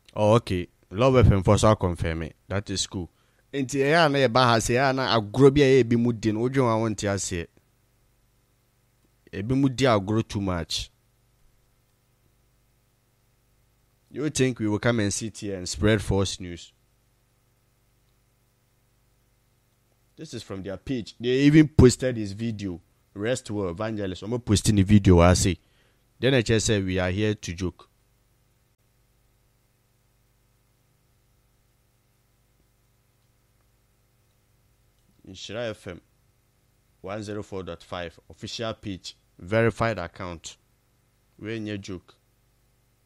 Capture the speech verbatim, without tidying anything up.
Oh, okay. Love F M for so confirm it. That is cool. Enti e ya na e ba ha se ya na agro bia e bi mu di no odwen wa wonte ase. E bi mu di agro too much. You think we will come and sit here and spread false news? This is from their page. They even posted this video. Rest well, evangelist. I'm posting the video. I say. Then I just said we are here to joke. Inshira F M one oh four point five official page, verified account. We ain't joke.